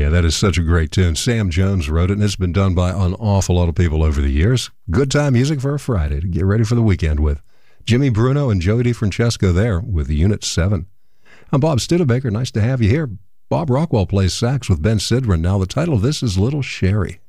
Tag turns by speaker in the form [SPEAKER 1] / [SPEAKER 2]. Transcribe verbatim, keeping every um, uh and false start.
[SPEAKER 1] Yeah, that is such a great tune. Sam Jones wrote it, and it's been done by an awful lot of people over the years. Good time music for a Friday to get ready for the weekend with. Jimmy Bruno and Joey DeFrancesco there with Unit seven. I'm Bob Studebaker. Nice to have you here. Bob Rockwell plays sax with Ben Sidran. Now, the title of this is Little Sherry.